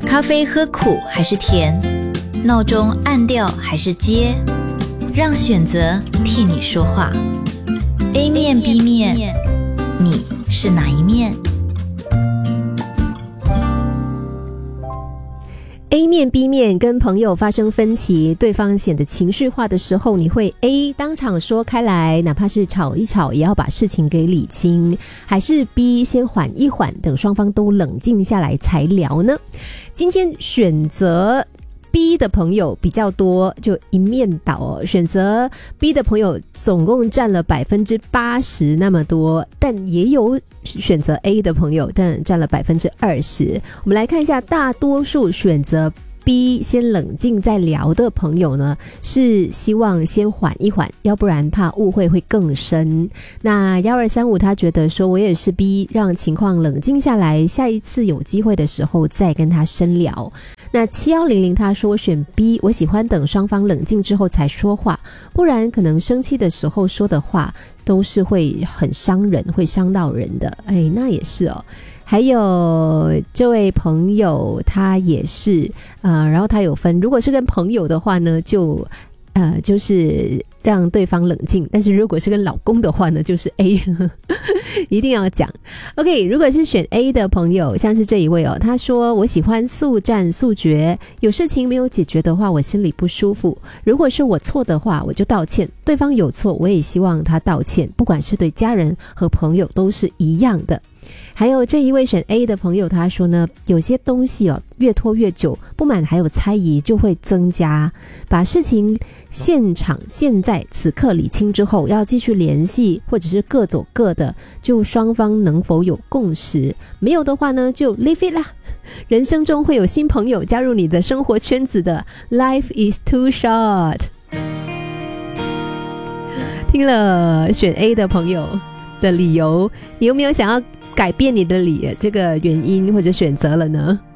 咖啡喝苦还是甜？闹钟按掉还是接？让选择替你说话。A 面 B 面，你是哪一面 ？A 面 B 面跟朋友发生分歧，对方显得情绪化的时候，你会 A 当场说开来，哪怕是吵一吵也要把事情给理清，还是 B 先缓一缓，等双方都冷静下来才聊呢？今天选择B 的朋友比较多，就一面倒哦。选择 B 的朋友总共占了 80% 那么多，但也有选择 A 的朋友占了 20%。 我们来看一下，大多数选择B 先冷静再聊的朋友呢，是希望先缓一缓，要不然怕误会会更深。那1235他觉得说，我也是 B， 让情况冷静下来，下一次有机会的时候再跟他深聊。那7100他说选 B， 我喜欢等双方冷静之后才说话，不然可能生气的时候说的话都是会很伤人，会伤到人的。那也是哦。还有这位朋友他也是然后他有分，如果是跟朋友的话呢，就是让对方冷静，但是如果是跟老公的话呢，就是 A 一定要讲。 OK， 如果是选 A 的朋友，像是这一位哦，他说我喜欢速战速决，有事情没有解决的话我心里不舒服，如果是我错的话我就道歉，对方有错我也希望他道歉，不管是对家人和朋友都是一样的。还有这一位选 A 的朋友，他说呢，有些东西越拖越久，不满还有猜疑就会增加，把事情现在此刻理清之后，要继续联系或者是各走各的，就双方能否有共识，没有的话呢就 leave it 啦。人生中会有新朋友加入你的生活圈子的， Life is too short。 听了选 A 的朋友的理由，你有没有想要改变你的这个原因或者选择了呢？